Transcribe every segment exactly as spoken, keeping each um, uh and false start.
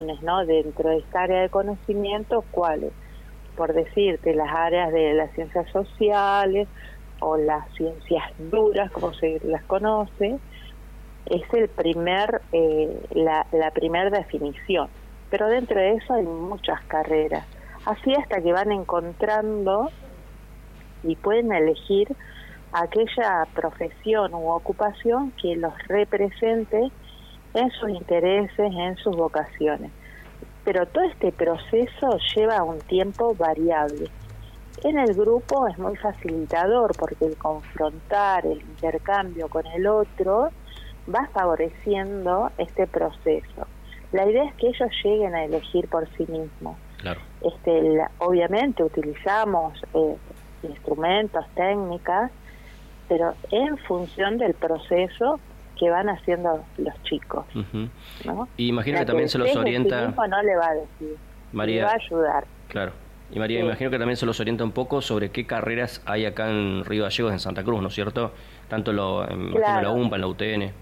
¿no? Dentro de esta área de conocimiento, ¿cuáles? Por decirte, las áreas de las ciencias sociales o las ciencias duras, como se las conoce, es el primer, eh, la, la primera definición. Pero dentro de eso hay muchas carreras. Así hasta que van encontrando y pueden elegir aquella profesión u ocupación que los represente en sus intereses, en sus vocaciones. Pero todo este proceso lleva un tiempo variable. En el grupo es muy facilitador porque el confrontar, el intercambio con el otro va favoreciendo este proceso. La idea es que ellos lleguen a elegir por sí mismos. Claro. Este, la, obviamente utilizamos eh, instrumentos, técnicas, pero en función del proceso que van haciendo los chicos, uh-huh. ¿no? Y imagino la que también que se los orienta... Sí mismo no le va a decir, María, le va a ayudar. Claro. Y María, sí. Imagino que también se los orienta un poco sobre qué carreras hay acá en Río Gallegos, en Santa Cruz, ¿no es cierto? Tanto lo, en, claro. en la U M P A, en la U T N.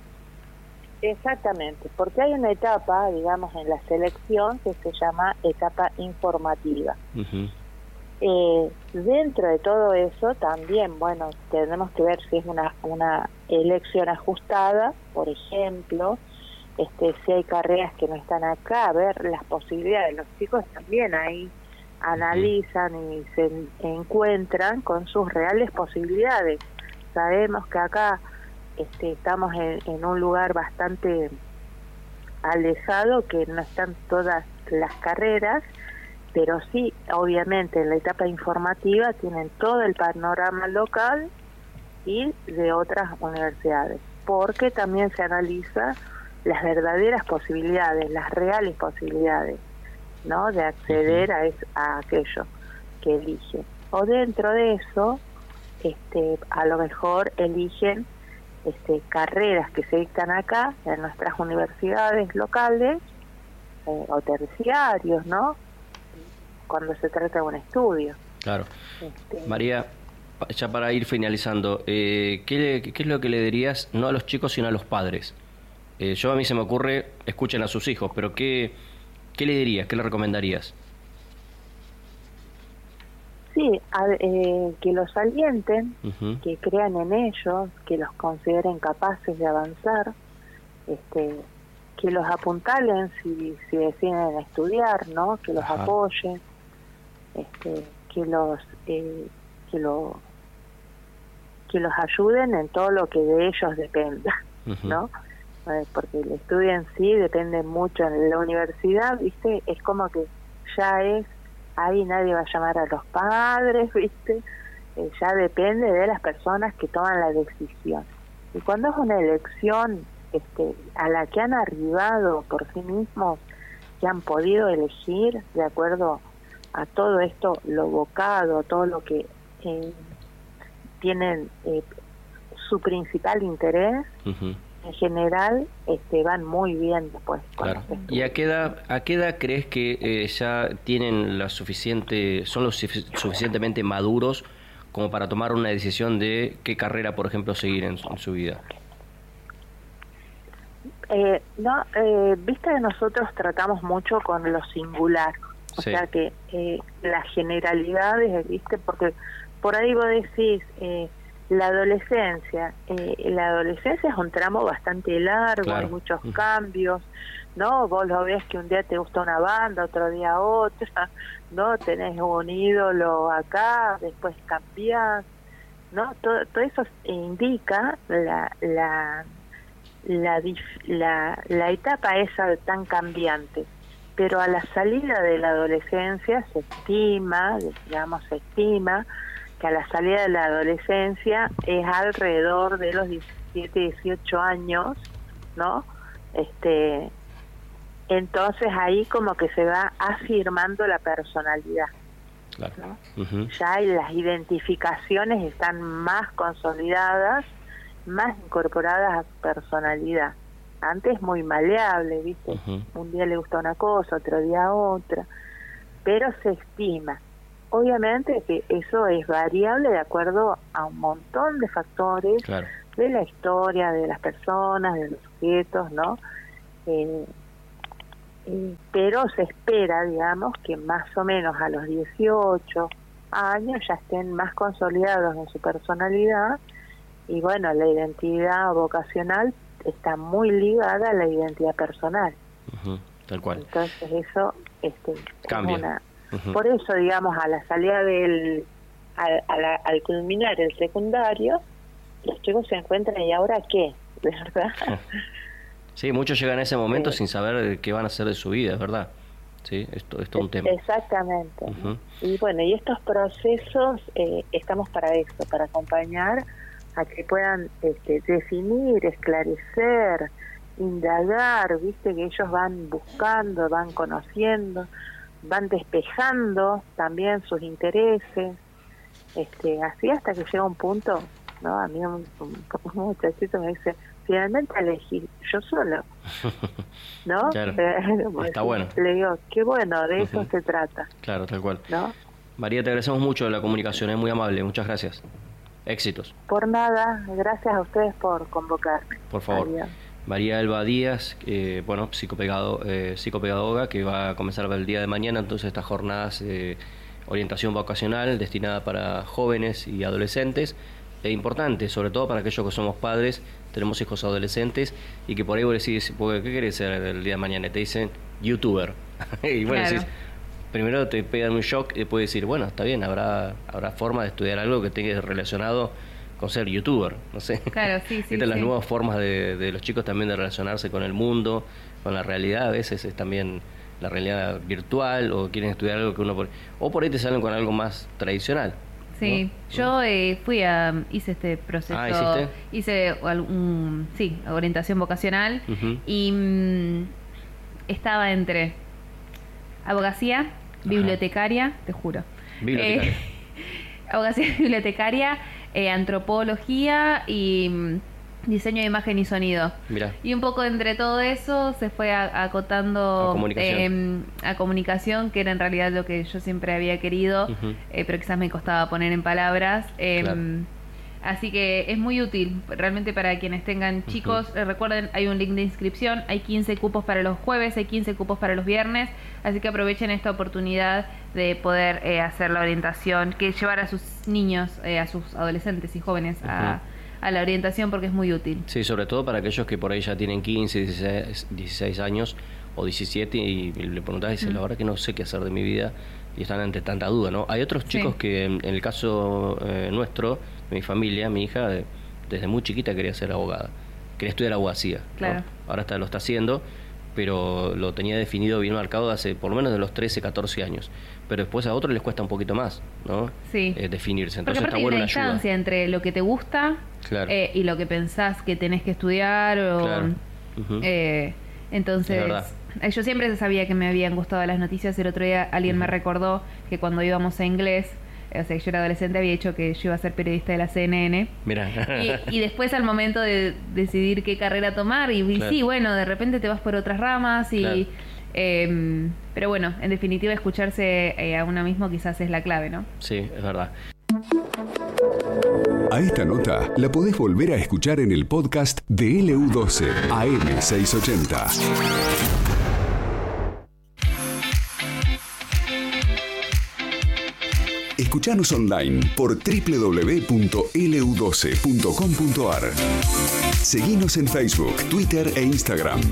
Exactamente, porque hay una etapa, digamos, en la selección que se llama etapa informativa. Uh-huh. Eh, dentro de todo eso también, bueno, tenemos que ver si es una, una elección ajustada, por ejemplo, este, si hay carreras que no están acá, ver las posibilidades. Los chicos también ahí analizan y se encuentran con sus reales posibilidades. Sabemos que acá este, estamos en, en un lugar bastante alejado, que no están todas las carreras, pero sí, obviamente, en la etapa informativa tienen todo el panorama local y de otras universidades, porque también se analiza las verdaderas posibilidades, las reales posibilidades, ¿no?, de acceder a, es, a aquello que eligen. O dentro de eso, este, a lo mejor eligen este, carreras que se dictan acá, en nuestras universidades locales, eh, o terciarios, ¿no?, cuando se trata de un estudio. Claro. Este... María, ya para ir finalizando, eh, ¿qué, ¿qué es lo que le dirías, no a los chicos, sino a los padres? Eh, yo a mí se me ocurre, escuchen a sus hijos, pero ¿qué, qué le dirías, qué le recomendarías? Sí, a, eh, que los alienten, uh-huh. que crean en ellos, que los consideren capaces de avanzar, este, que los apuntalen si, si deciden estudiar, ¿no?, que los Ajá. apoyen. Este, que los eh, que lo que los ayuden en todo lo que de ellos dependa, uh-huh. ¿no? Eh, porque el estudio en sí depende mucho. En la universidad, viste, es como que ya es ahí, nadie va a llamar a los padres, viste, eh, ya depende de las personas que toman la decisión. Y cuando es una elección este, a la que han arribado por sí mismos, que han podido elegir de acuerdo a todo esto, lo vocado, todo lo que eh, tienen eh, su principal interés, uh-huh. en general este, van muy bien después. Claro. ¿Y a qué edad, a qué edad crees que eh, ya tienen la suficiente, son lo suficientemente maduros como para tomar una decisión de qué carrera, por ejemplo, seguir en, en su vida? Eh, no, eh, viste que nosotros tratamos mucho con lo singular. O sí. sea que eh, las generalidades, ¿viste? Porque por ahí vos decís, eh, la adolescencia, eh, la adolescencia es un tramo bastante largo, claro. hay muchos uh-huh. cambios, ¿no? Vos lo ves que un día te gusta una banda, otro día otra, ¿no? Tenés un ídolo acá, después cambiás, ¿no? Todo, todo eso indica la, la, la, la, la etapa esa tan cambiante. Pero a la salida de la adolescencia se estima, digamos, se estima que a la salida de la adolescencia es alrededor de los diecisiete, dieciocho años, ¿no? Este, entonces ahí como que se va afirmando la personalidad, claro. ¿no? Uh-huh. Ya las identificaciones están más consolidadas, más incorporadas a su personalidad. Antes muy maleable, ¿viste? Uh-huh. Un día le gusta una cosa, otro día otra, pero se estima. Obviamente que eso es variable de acuerdo a un montón de factores, claro. de la historia, de las personas, de los sujetos, ¿no? Eh, eh, pero se espera, digamos, que más o menos a los dieciocho años ya estén más consolidados en su personalidad, y bueno, la identidad vocacional está muy ligada a la identidad personal. Uh-huh, tal cual. Entonces eso este, cambia. Una, uh-huh. Por eso, digamos, a la salida del, al, a la, al culminar el secundario, los chicos se encuentran, ¿y ahora qué? ¿De verdad? Sí, muchos llegan a ese momento sí. sin saber qué van a hacer de su vida, es verdad. Sí, esto es todo un tema. Exactamente. Uh-huh. Y bueno, y estos procesos eh, estamos para eso, para acompañar a que puedan este, definir, esclarecer, indagar, viste, que ellos van buscando, van conociendo, van despejando también sus intereses, este, así hasta que llega un punto, ¿no? A mí un, un, un muchachito me dice, finalmente elegí yo solo, ¿no? Claro. Está bueno. Le digo, qué bueno, de eso uh-huh. se trata. Claro, tal cual. ¿No? María, te agradecemos mucho la comunicación, es muy amable, muchas gracias. Éxitos. Por nada, gracias a ustedes por convocarme. Por favor. Adiós. María Elba Díaz, eh, bueno, psicopegado, eh, psicopedagoga, que va a comenzar el día de mañana, entonces estas jornadas de orientación vocacional destinada para jóvenes y adolescentes, e importante, sobre todo para aquellos que somos padres, tenemos hijos adolescentes, y que por ahí vos decís, ¿qué querés ser el día de mañana? Y te dicen, youtuber. Y bueno, claro. decís, primero te pegan un shock y después decir, bueno, está bien, habrá habrá forma de estudiar algo que tenga relacionado con ser youtuber, no sé. Claro, sí, sí. Estas sí. las nuevas formas de, de los chicos también de relacionarse con el mundo, con la realidad, a veces es también la realidad virtual, o quieren estudiar algo que uno... Por, o por ahí te salen con algo más tradicional. Sí, ¿no? Yo eh, fui a... hice este proceso... Ah, ¿hiciste? Hice algún, sí, orientación vocacional, uh-huh. y mmm, estaba entre abogacía, bibliotecaria, Ajá. te juro. Bibliotecaria. Eh, abogacía, bibliotecaria, eh, antropología y mmm, diseño de imagen y sonido. Mirá. Y un poco entre todo eso se fue a, acotando a comunicación. Eh, a comunicación, que era en realidad lo que yo siempre había querido, uh-huh. eh, pero quizás me costaba poner en palabras. Eh, claro. Así que es muy útil realmente para quienes tengan chicos. Uh-huh. Eh, recuerden, hay un link de inscripción, hay quince cupos para los jueves, hay quince cupos para los viernes, así que aprovechen esta oportunidad de poder eh, hacer la orientación, que llevar a sus niños, eh, a sus adolescentes y jóvenes uh-huh. a a la orientación, porque es muy útil. Sí, sobre todo para aquellos que por ahí ya tienen quince, dieciséis, dieciséis años o diecisiete y, y le preguntás y dicen, mm. la verdad que no sé qué hacer de mi vida, y están ante tanta duda, ¿no? Hay otros chicos sí. que en, en el caso eh, nuestro, de mi familia, mi hija de, desde muy chiquita quería ser abogada, quería estudiar abogacía, claro. ¿no? Ahora está, lo está haciendo, pero lo tenía definido bien marcado hace por lo menos de los trece, catorce años. Pero después a otros les cuesta un poquito más, ¿no? Sí. Eh, definirse. Entonces porque está bueno hay una distancia entre lo que te gusta claro. eh, y lo que pensás que tenés que estudiar. O, claro. uh-huh. eh, entonces, yo siempre sabía que me habían gustado las noticias. El otro día alguien uh-huh. me recordó que cuando íbamos a inglés, o sea, que yo era adolescente, había dicho que yo iba a ser periodista de la C N N. Mirá. Y, y después al momento de decidir qué carrera tomar, y, y claro. sí, bueno, de repente te vas por otras ramas y... Claro. Eh, pero bueno, en definitiva, escucharse eh, a uno mismo quizás es la clave, ¿no? Sí, es verdad. A esta nota la podés volver a escuchar en el podcast de L U doce A M seiscientos ochenta. Escuchanos online por doble u doble u doble u punto l u doce punto com punto a r. Seguinos en Facebook, Twitter e Instagram.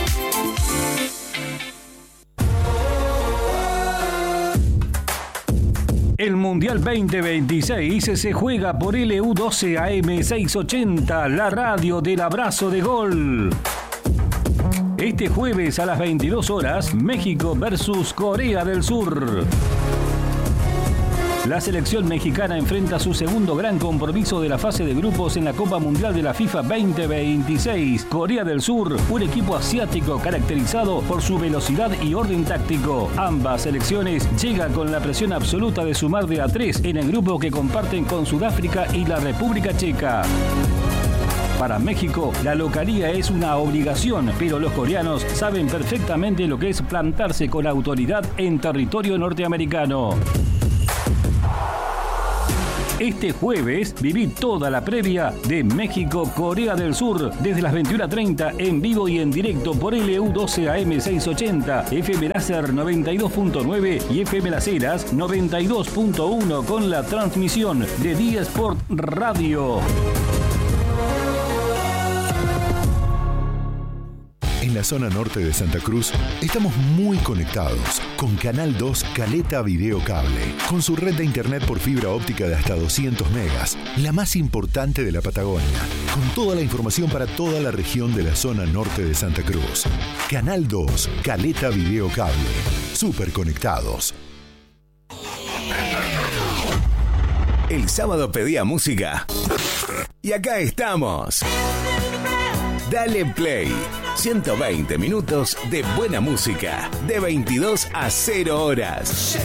El Mundial veinte veintiséis se juega por L U doce A M seiscientos ochenta, la radio del abrazo de gol. Este jueves a las veintidós horas, México versus Corea del Sur. La selección mexicana enfrenta su segundo gran compromiso de la fase de grupos en la Copa Mundial de la FIFA veinte veintiséis. Corea del Sur, un equipo asiático caracterizado por su velocidad y orden táctico. Ambas selecciones llegan con la presión absoluta de sumar de a tres en el grupo que comparten con Sudáfrica y la República Checa. Para México, la localía es una obligación, pero los coreanos saben perfectamente lo que es plantarse con autoridad en territorio norteamericano. Este jueves viví toda la previa de México-Corea del Sur desde las veintiuna treinta en vivo y en directo por L U doce A M seiscientos ochenta, F M Láser noventa y dos punto nueve y F M Las Heras noventa y dos punto uno con la transmisión de Día Sport Radio. En la zona norte de Santa Cruz estamos muy conectados con Canal dos Caleta Video Cable, con su red de internet por fibra óptica de hasta doscientos megas, la más importante de la Patagonia, con toda la información para toda la región de la zona norte de Santa Cruz. Canal dos Caleta Video Cable, súper conectados. El sábado pedía música y acá estamos. Dale Play. ciento veinte minutos de buena música, de veintidós a cero horas.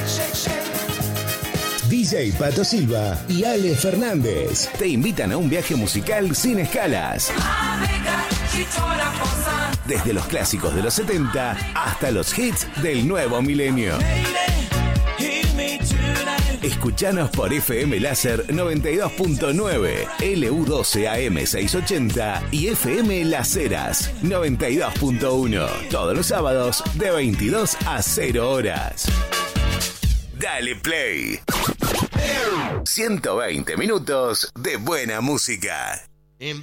D J Pato Silva y Ale Fernández te invitan a un viaje musical sin escalas. Desde los clásicos de los setenta hasta los hits del nuevo milenio. Escuchanos por F M Láser noventa y dos punto nueve, L U doce A M seiscientos ochenta y F M Las Heras noventa y dos punto uno. Todos los sábados de veintidós a cero horas. Dale Play. ciento veinte minutos de buena música.